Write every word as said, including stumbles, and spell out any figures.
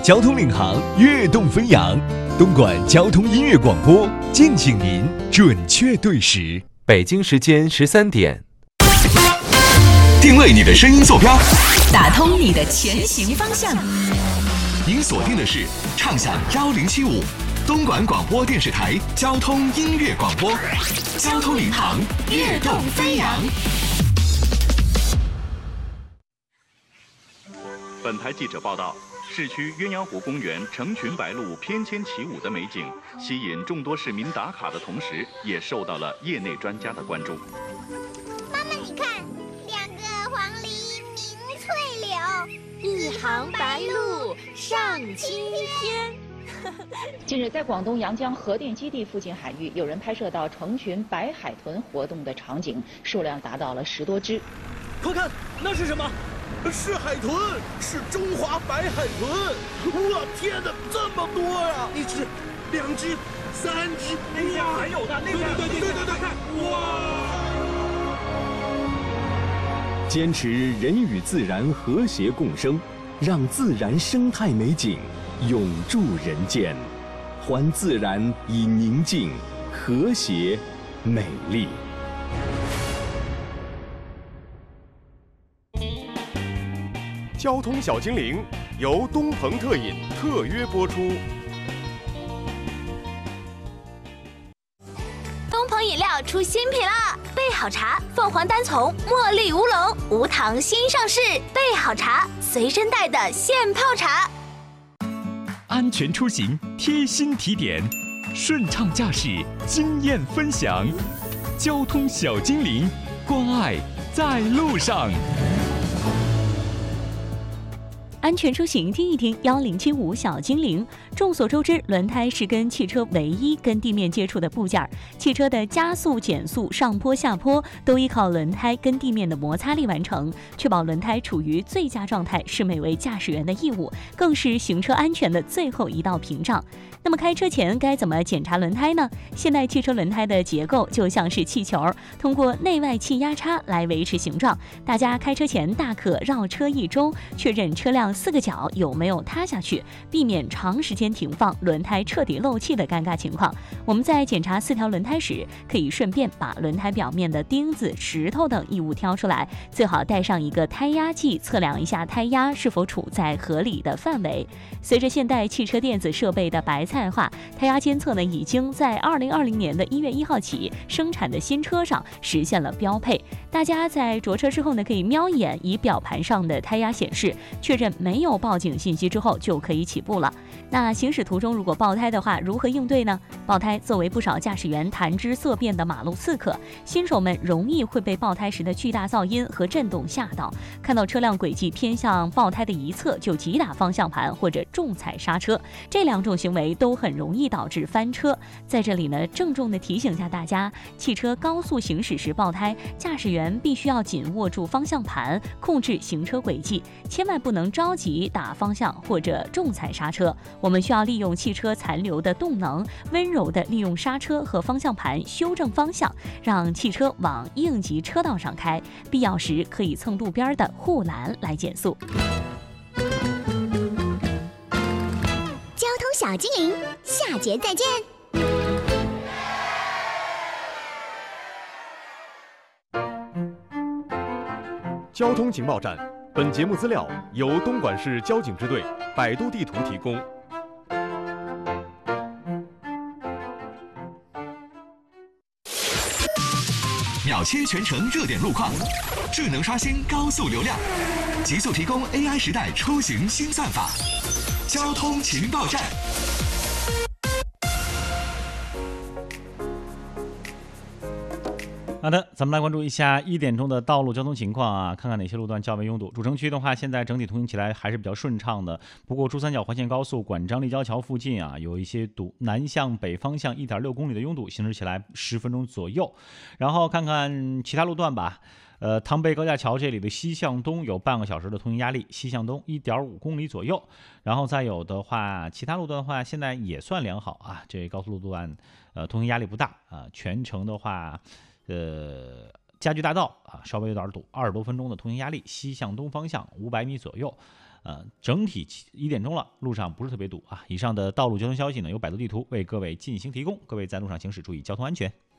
交通领航，跃动飞扬。东莞交通音乐广播，敬请您准确对时。 北京时间十三点。 定位你的声音坐标， 打通你的前行方向。 您锁定的是畅享幺零七五东莞广播电视台交通音乐广播，交通领航，跃动飞扬。 本台记者报道，市区鸳鸯湖公园成群白鹭翩跹起舞的美景，吸引众多市民打卡的同时，也受到了业内专家的关注。 妈妈，你看，两个黄鹂鸣翠柳， 一行白鹭上青天。 近日，在广东阳江核电基地附近海域，有人拍摄到成群白海豚活动的场景，数量达到了十多只。 快看，那是什么？是海豚，是中华白海豚！我天哪，这么多呀！一只、两只、三只， 那边还有呢，那边对对对对对，看，哇！ 坚持人与自然和谐共生，让自然生态美景永驻人间，还自然以宁静、和谐、美丽。 交通小精灵由东鹏特饮特约播出。 东鹏饮料出新品啦！备好茶，凤凰单丛、茉莉乌龙、无糖新上市。备好茶，随身带的现泡茶。 安全出行，贴心提点，顺畅驾驶，经验分享。交通小精灵，关爱在路上。 安全出行，听一听幺零七五小精灵。众所周知，轮胎是跟汽车唯一跟地面接触的部件，汽车的加速、减速、上坡、下坡都依靠轮胎跟地面的摩擦力完成。确保轮胎处于最佳状态是每位驾驶员的义务，更是行车安全的最后一道屏障。那么开车前该怎么检查轮胎呢？现代汽车轮胎的结构就像是气球，通过内外气压差来维持形状。大家开车前大可绕车一周，确认车辆四个角有没有塌下去，避免长时间停放轮胎彻底漏气的尴尬情况。我们在检查四条轮胎时，可以顺便把轮胎表面的钉子、石头等异物挑出来，最好带上一个胎压计，测量一下胎压是否处在合理的范围。随着现代汽车电子设备的白菜化，胎压监测呢已经在二零二零年的一月一号起生产的新车上实现了标配。大家在着车之后呢，可以瞄一眼仪表盘上的胎压显示，确认没有报警信息之后就可以起步了。那行驶途中如果爆胎的话，如何应对呢？爆胎作为不少驾驶员谈之色变的马路刺客，新手们容易会被爆胎时的巨大噪音和震动吓到，看到车辆轨迹偏向爆胎的一侧就急打方向盘或者重踩刹车，这两种行为都很容易导致翻车。在这里呢，郑重地提醒下大家，汽车高速行驶时爆胎，驾驶员必须要紧握住方向盘，控制行车轨迹，千万不能着急打方向或者重踩刹车。我们需要利用汽车残留的动能，温柔地利用刹车和方向盘修正方向，让汽车往应急车道上开，必要时可以蹭路边的护栏来减速。 交通小精灵，下节再见。 交通情报站，本节目资料由东莞市交警支队百度地图提供。 秒切全程热点路况，智能刷新高速流量，极速提供 A I 时代出行新算法。交通情报站。 好的，咱们来关注一下一点钟的道路交通情况啊，看看哪些路段较为拥堵。主城区的话，现在整体通行起来还是比较顺畅的。不过珠三角环线高速管张立交桥附近啊，有一些堵，南向北方向 一点六公里的拥堵，行驶起来十分钟左右。然后看看其他路段吧。呃，汤贝高架桥这里的西向东有半个小时的通行压力，西向东 一点五公里左右。然后再有的话，其他路段的话，现在也算良好啊。这高速路段，呃，通行压力不大啊。全程的话，呃，家具大道啊，稍微有点堵，二十多分钟的通行压力，西向东方向五百米左右。 呃，整体一点钟了，路上不是特别堵啊。以上的道路交通消息呢，由百度地图为各位进行提供，各位在路上行驶注意交通安全。